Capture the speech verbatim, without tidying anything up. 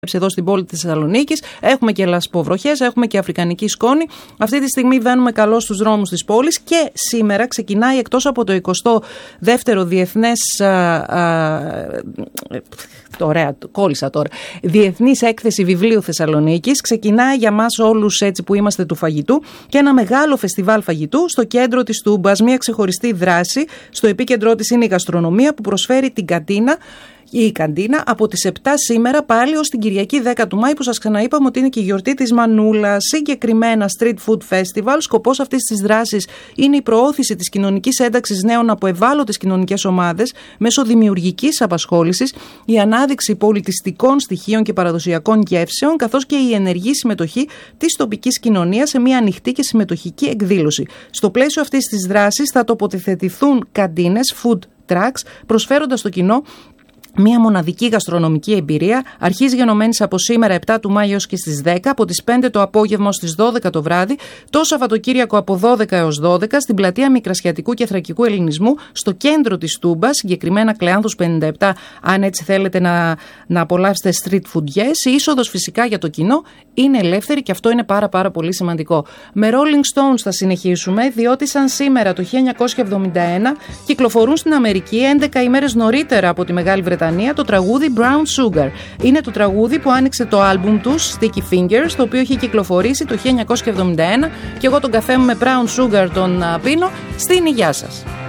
εδώ στην πόλη της Θεσσαλονίκης. Έχουμε και λασποβροχές, έχουμε και αφρικανική σκόνη. Αυτή τη στιγμή βαίνουμε καλώς στους δρόμους της πόλης και σήμερα ξεκινάει, εκτός από το εικοστό δεύτερο Διεθνές. Α, α, ωραία, κόλλησα τώρα. Διεθνής Έκθεση Βιβλίου Θεσσαλονίκης. Ξεκινάει για μας όλους, έτσι που είμαστε του φαγητού, και ένα μεγάλο φεστιβάλ φαγητού στο κέντρο της Τούμπας. Μια ξεχωριστή δράση. Στο επίκεντρό της είναι η γαστρονομία που προσφέρει την καντίνα. Η καντίνα από τις επτά σήμερα πάλι ως την Κυριακή δέκα του Μάη, που σας ξαναείπαμε ότι είναι και η γιορτή της Μανούλας. Συγκεκριμένα Street Food Festival. Σκοπός αυτής της δράσης είναι η προώθηση της κοινωνικής ένταξης νέων από ευάλωτες κοινωνικές ομάδες μέσω δημιουργικής απασχόλησης, η ανάδειξη πολιτιστικών στοιχείων και παραδοσιακών γεύσεων, καθώς και η ενεργή συμμετοχή της τοπικής κοινωνίας σε μια ανοιχτή και συμμετοχική εκδήλωση. Στο πλαίσιο αυτής της δράσης θα τοποθετηθούν καντίνες, food trucks, προσφέροντας στο κοινό μια μοναδική γαστρονομική εμπειρία. Αρχίζει γενομένης από σήμερα επτά του Μάη έως και στις δέκα, από τις πέντε το απόγευμα ως τις δώδεκα το βράδυ, το Σαββατοκύριακο από δώδεκα έως δώδεκα στην πλατεία Μικρασιατικού και Θρακικού Ελληνισμού, στο κέντρο της Τούμπας, συγκεκριμένα Κλεάνθους πενήντα επτά, αν έτσι θέλετε να, να απολαύσετε street food. Yes. Η είσοδος φυσικά για το κοινό είναι ελεύθερη και αυτό είναι πάρα πάρα πολύ σημαντικό. Με Rolling Stones θα συνεχίσουμε, διότι σαν σήμερα το χίλια εννιακόσια εβδομήντα ένα κυκλοφορούν στην Αμερική έντεκα ημέρες νωρίτερα από τη Μεγάλη Βρετανία το τραγούδι Brown Sugar. Είναι το τραγούδι που άνοιξε το άλμπουμ τους Sticky Fingers, το οποίο είχε κυκλοφορήσει το χίλια εννιακόσια εβδομήντα ένα, και εγώ τον καφέ μου με Brown Sugar τον πίνω. Στην υγειά σας.